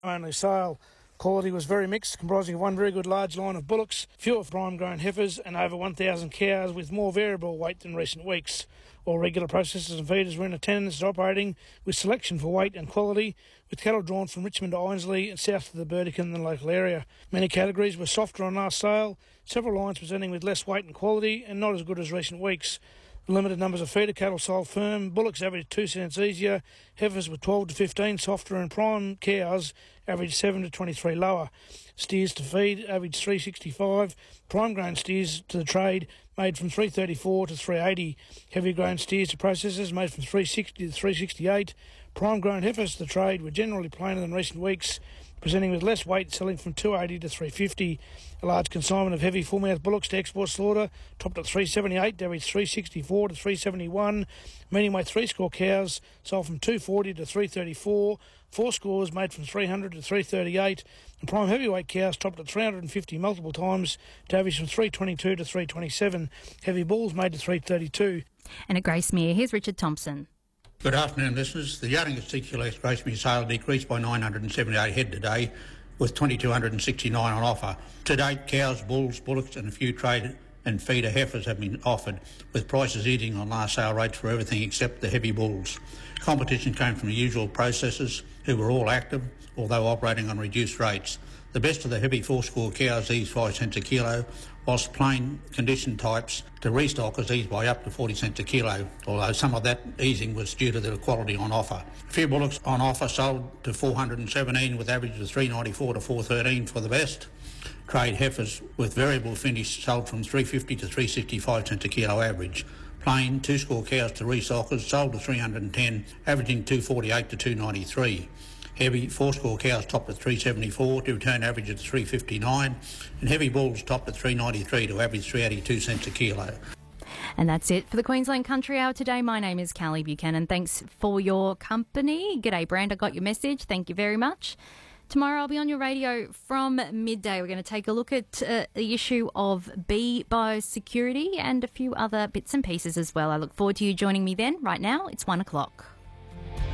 Only sale. Quality was very mixed, comprising of one very good large line of bullocks, fewer prime-grown heifers and over 1,000 cows with more variable weight than recent weeks. All regular processors and feeders were in attendance and operating with selection for weight and quality, with cattle drawn from Richmond to Ainsley and south to the Burdekin in the local area. Many categories were softer on last sale, several lines presenting with less weight and quality and not as good as recent weeks. Limited numbers of feeder cattle sold firm, bullocks averaged 2 cents easier, heifers were 12 to 15 softer and prime cows averaged 7 to 23 lower. Steers to feed averaged 365, prime grain steers to the trade made from 334 to 380, heavy grain steers to processors made from 360 to 368, prime grown heifers to the trade were generally plainer than recent weeks, presenting with less weight, selling from 280 to 350. A large consignment of heavy full-mouth bullocks to export slaughter topped at 378, averaged 364 to 371. Medium weight 3-score cows sold from 240 to 334. 4 scores made from 300 to 338. And prime heavyweight cows topped at 350 multiple times to average from 322 to 327. Heavy bulls made to 332. And at Gracemere, here's Richard Thompson. Good afternoon, listeners. The Youngest CQX Gracemere sale decreased by 978 head today, with 2,269 on offer. To date, cows, bulls, bullocks and a few trade and feeder heifers have been offered, with prices eating on last sale rates for everything except the heavy bulls. Competition came from the usual processors, who were all active, although operating on reduced rates. The best of the heavy 4-score cows eased 5 cents a kilo, whilst plain condition types to restockers eased by up to 40 cents a kilo, although some of that easing was due to the quality on offer. A few bullocks on offer sold to 417, with averages of 394 to 413 for the best. Trade heifers with variable finish sold from 350 to 365 cents a kilo average. Plain 2-score cows to restockers sold to 310, averaging 248 to 293. Heavy 4-score cows topped at 374 to return average at 359, and heavy bulls topped at 393 to average 382 cents a kilo. And that's it for the Queensland Country Hour today. My name is Callie Buchanan. Thanks for your company. G'day, Brand. I got your message. Thank you very much. Tomorrow I'll be on your radio from midday. We're going to take a look at the issue of bee biosecurity and a few other bits and pieces as well. I look forward to you joining me then. Right now, it's 1 o'clock.